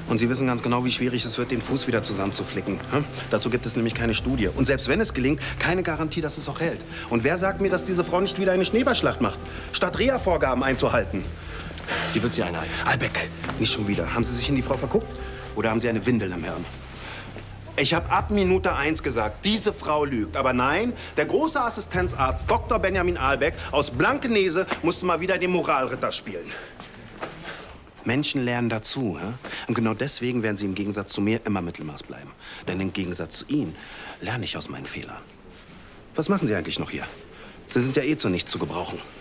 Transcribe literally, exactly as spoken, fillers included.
Und Sie wissen ganz genau, wie schwierig es wird, den Fuß wieder zusammenzuflicken. Hm? Dazu gibt es nämlich keine Studie. Und selbst wenn es gelingt, keine Garantie, dass es auch hält. Und wer sagt mir, dass diese Frau nicht wieder eine Schneeballschlacht macht, statt Reha-Vorgaben einzuhalten? Sie wird sie einhalten. Albeck, nicht schon wieder. Haben Sie sich in die Frau verguckt? Oder haben Sie eine Windel im Hirn? Ich habe ab Minute eins gesagt, diese Frau lügt. Aber nein, der große Assistenzarzt Doktor Benjamin Ahlbeck aus Blankenese musste mal wieder den Moralritter spielen. Menschen lernen dazu. Ja? Und genau deswegen werden sie im Gegensatz zu mir immer Mittelmaß bleiben. Denn im Gegensatz zu Ihnen lerne ich aus meinen Fehlern. Was machen Sie eigentlich noch hier? Sie sind ja eh zu nichts zu gebrauchen.